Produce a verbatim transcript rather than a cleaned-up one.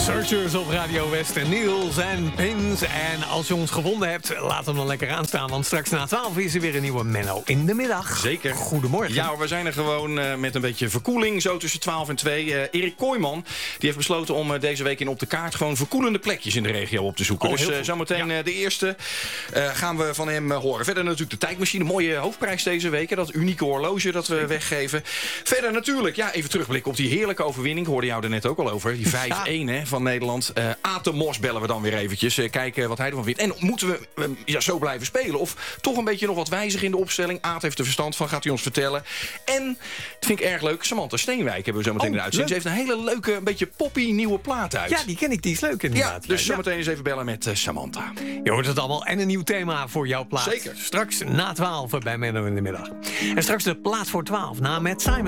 Searchers op Radio West en Niels en Pins. En als je ons gevonden hebt, laat hem dan lekker aanstaan. Want straks na twaalf is er weer een nieuwe Menno in de middag. Zeker. Goedemorgen. Ja, we zijn er gewoon uh, met een beetje verkoeling. Zo tussen twaalf en twee. Uh, Erik Kooijman die heeft besloten om uh, deze week in Op de Kaart gewoon verkoelende plekjes in de regio op te zoeken. Oh, dus uh, zometeen ja. uh, de eerste uh, gaan we van hem uh, horen. Verder natuurlijk de tijdmachine. Mooie hoofdprijs deze week. Hè, dat unieke horloge dat we Zeker. weggeven. Verder natuurlijk, ja, even terugblikken op die heerlijke overwinning. Ik hoorde jou er net ook al over. Die vijf een ja. hè, van Nederland. Uh, Aten Mos bellen we dan weer eventjes. Uh, kijken wat hij ervan vindt. En moeten we uh, ja, zo blijven spelen? Of toch een beetje nog wat wijzigen in de opstelling? Aad heeft er verstand van, gaat hij ons vertellen. En, dat vind ik erg leuk, Samantha Steenwijk hebben we zo meteen oh, in de uitzending. Ze heeft een hele leuke, een beetje poppy nieuwe plaat uit. Ja, die ken ik, die is leuk inderdaad. Ja, dus ja. zometeen eens even bellen met uh, Samantha. Je hoort het allemaal. En een nieuw thema voor jouw plaat. Zeker. Straks na twaalf bij Menno in de middag. En straks de plaat voor twaalf na met Simon.